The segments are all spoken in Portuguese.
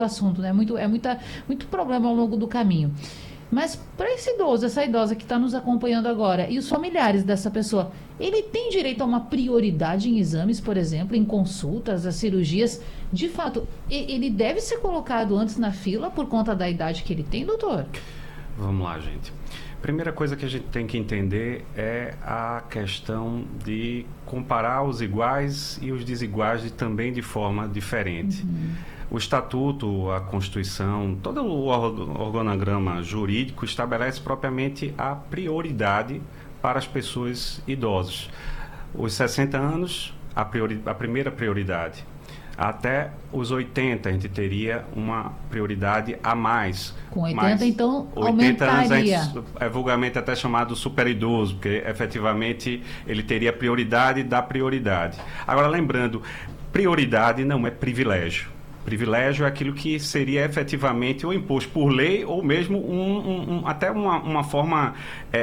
assunto, né? Muito problema ao longo do caminho. Mas para esse idoso, essa idosa que está nos acompanhando agora, e os familiares dessa pessoa, ele tem direito a uma prioridade em exames, por exemplo, em consultas, as cirurgias? De fato, ele deve ser colocado antes na fila por conta da idade que ele tem, doutor? Vamos lá, gente. Primeira coisa que a gente tem que entender é a questão de comparar os iguais e os desiguais também de forma diferente. O Estatuto, a Constituição, todo o organograma jurídico estabelece propriamente a prioridade para as pessoas idosas. Os 60 anos, a primeira prioridade. Até os 80 a gente teria uma prioridade a mais. Com 80, então, 80 aumentaria. anos é vulgarmente até chamado superidoso, porque efetivamente ele teria prioridade da prioridade. Agora, lembrando, prioridade não é privilégio. Privilégio é aquilo que seria efetivamente ou imposto por lei ou mesmo até uma forma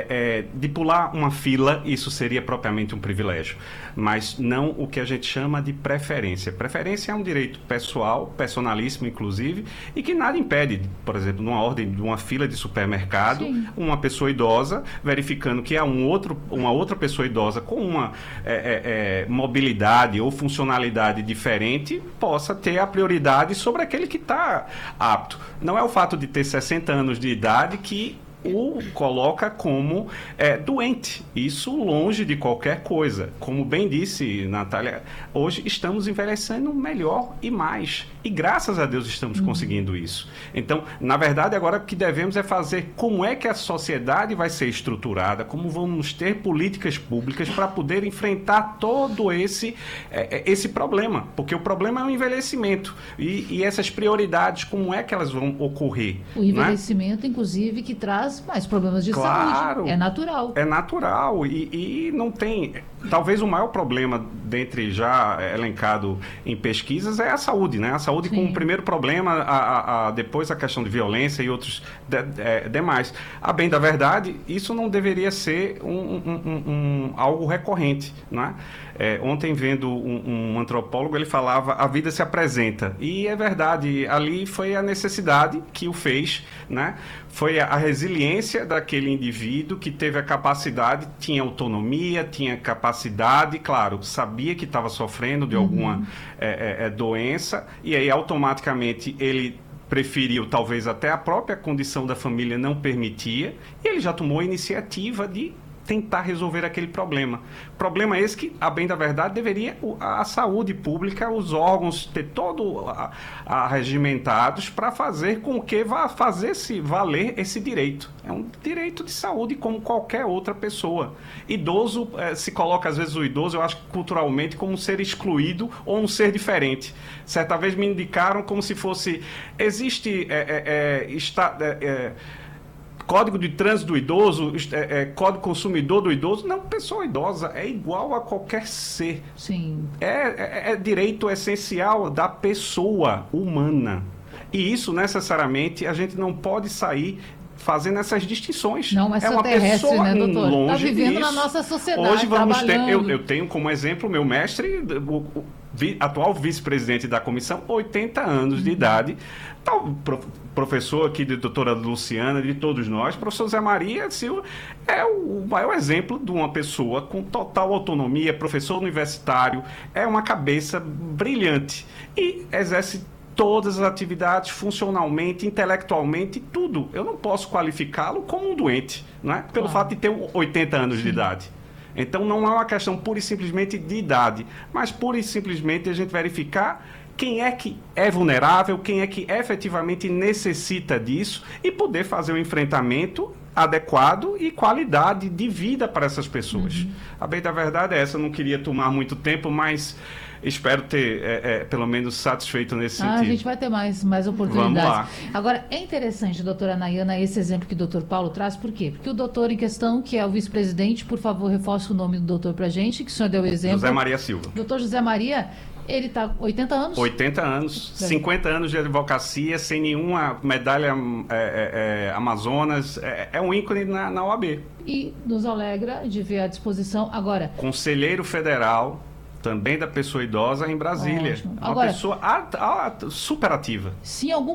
de pular uma fila, isso seria propriamente um privilégio. Mas não o que a gente chama de preferência. Preferência é um direito pessoal, personalíssimo inclusive, e que nada impede, por exemplo, numa ordem de uma fila de supermercado, sim, uma pessoa idosa verificando que há uma outra pessoa idosa com uma mobilidade ou funcionalidade diferente possa ter a prioridade sobre aquele que está apto. Não é o fato de ter 60 anos de idade que o coloca como doente. Isso longe de qualquer coisa. Como bem disse Natália, hoje estamos envelhecendo melhor e mais. E graças a Deus estamos conseguindo isso. Então, na verdade, agora o que devemos é fazer como é que a sociedade vai ser estruturada, como vamos ter políticas públicas para poder enfrentar todo esse problema. Porque o problema é o envelhecimento. E essas prioridades, como é que elas vão ocorrer? O envelhecimento, inclusive, que traz mais problemas de saúde. É natural. É natural e não tem... Talvez o maior problema, dentre já elencado em pesquisas, é a saúde, né? A saúde, sim, como primeiro problema, depois a questão de violência e outros demais. A bem da verdade, isso não deveria ser algo recorrente, né? Ontem, vendo um antropólogo, ele falava: a vida se apresenta. E é verdade, ali foi a necessidade que o fez, né? Foi a resiliência daquele indivíduo que teve a capacidade, tinha autonomia, tinha capacidade, claro, sabia que estava sofrendo de alguma doença, e aí automaticamente ele preferiu, talvez até a própria condição da família não permitia, e ele já tomou a iniciativa de tentar resolver aquele problema. Problema esse que, a bem da verdade, deveria a saúde pública, os órgãos ter todo regimentados para fazer com que vá fazer-se valer esse direito. É um direito de saúde como qualquer outra pessoa. Idoso, se coloca às vezes o idoso, eu acho, culturalmente, como um ser excluído ou um ser diferente. Certa vez me indicaram como se fosse... Existe... Código de Trânsito do Idoso, Código Consumidor do Idoso. Não, pessoa idosa é igual a qualquer ser. Sim. É direito essencial da pessoa humana. E isso, necessariamente, a gente não pode sair fazendo essas distinções. Não, é uma pessoa, né, doutor? Longe está vivendo disso. Na nossa sociedade, hoje vamos trabalhando. ter, eu tenho como exemplo meu mestre, o atual vice-presidente da comissão, 80 anos de idade, tal professor aqui, de doutora Luciana, de todos nós, professor Zé Maria Silva, é o maior exemplo de uma pessoa com total autonomia, professor universitário, é uma cabeça brilhante e exerce todas as atividades funcionalmente, intelectualmente, tudo. Eu não posso qualificá-lo como um doente, não é? Pelo fato de ter 80 anos de idade. Então, não é uma questão pura e simplesmente de idade, mas pura e simplesmente a gente verificar quem é que é vulnerável, quem é que efetivamente necessita disso e poder fazer o enfrentamento adequado e qualidade de vida para essas pessoas. A bem da verdade é essa, eu não queria tomar muito tempo, mas espero ter, pelo menos, satisfeito nesse sentido. A gente vai ter mais oportunidades. Vamos lá. Agora, é interessante, doutora Nayana, esse exemplo que o doutor Paulo traz, por quê? Porque o doutor em questão, que é o vice-presidente, por favor, reforce o nome do doutor pra gente, que o senhor deu o exemplo. José Maria Silva. Doutor José Maria, ele está 80 anos? 80 anos, 50 anos de advocacia, sem nenhuma medalha Amazonas, é um ícone na OAB. E nos alegra de ver à disposição agora. Conselheiro federal, também da pessoa idosa em Brasília. Ótimo. Uma agora, pessoa super ativa. Se em algum